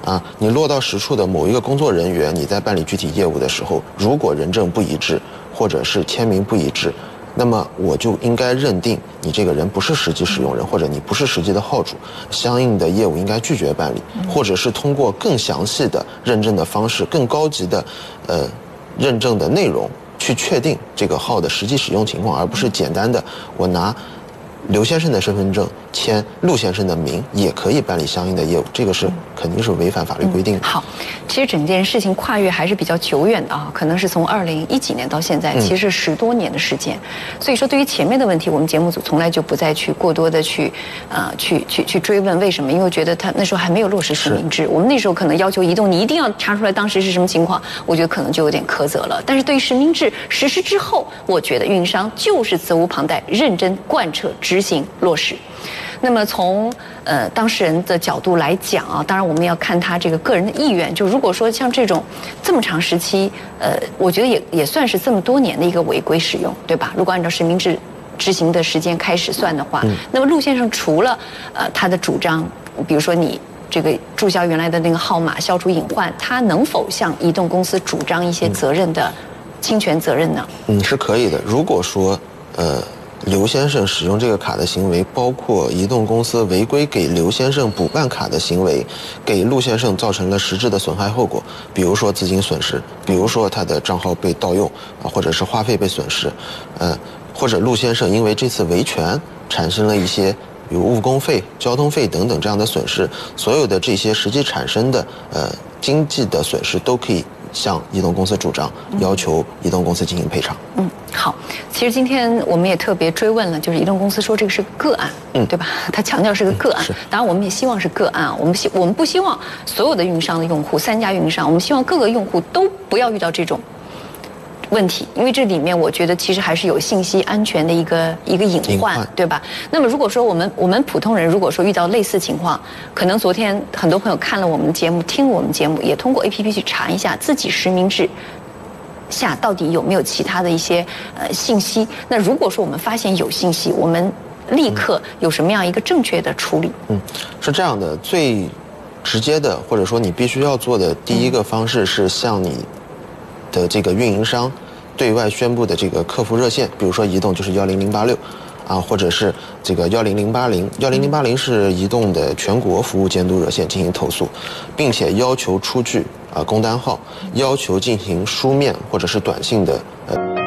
你落到实处的某一个工作人员，你在办理具体业务的时候，如果人证不一致，或者是签名不一致，那么我就应该认定你这个人不是实际使用人，或者你不是实际的号主，相应的业务应该拒绝办理，或者是通过更详细的认证的方式、更高级的认证的内容去确定这个号的实际使用情况，而不是简单的我拿刘先生的身份证签陆先生的名也可以办理相应的业务，这个是肯定是违反法律规定的。 好，其实整件事情跨越还是比较久远的啊，可能是从2010几年到现在，其实10多年的时间。所以说，对于前面的问题，我们节目组从来就不再去过多的去追问为什么，因为我觉得他那时候还没有落实实名制，我们那时候可能要求移动你一定要查出来当时是什么情况，我觉得可能就有点苛责了。但是对于实名制实施之后，我觉得运营商就是责无旁贷，认真贯彻执行落实。那么从当事人的角度来讲啊，当然我们要看他这个个人的意愿。就如果说像这种这么长时期，我觉得也算是这么多年的一个违规使用，对吧？如果按照实名制执行的时间开始算的话，那么陆先生除了他的主张，比如说你这个注销原来的那个号码，消除隐患，他能否向移动公司主张一些责任的侵权责任呢？ 是可以的。如果说刘先生使用这个卡的行为，包括移动公司违规给刘先生补办卡的行为，给陆先生造成了实质的损害后果，比如说资金损失，比如说他的账号被盗用或者是话费被损失，或者陆先生因为这次维权产生了一些比如误工费、交通费等等这样的损失，所有的这些实际产生的经济的损失都可以向移动公司主张，要求移动公司进行赔偿。 好，其实今天我们也特别追问了，就是移动公司说这个是个案，对吧？他强调是个个案，当然我们也希望是个案啊，我们不希望所有的运营商的用户，3家运营商，我们希望各个用户都不要遇到这种问题，因为这里面我觉得其实还是有信息安全的一个隐患，对吧？那么如果说我们普通人如果说遇到类似情况，可能昨天很多朋友看了我们的节目，听了我们节目，也通过 APP 去查一下自己实名制下到底有没有其他的一些信息。那如果说我们发现有信息，我们立刻有什么样一个正确的处理？ 是这样的，最直接的或者说你必须要做的第一个方式是向你的这个运营商对外宣布的这个客服热线，比如说移动就是10086或者是这个10080，10080是移动的全国服务监督热线进行投诉，并且要求出具工单号，要求进行书面或者是短信的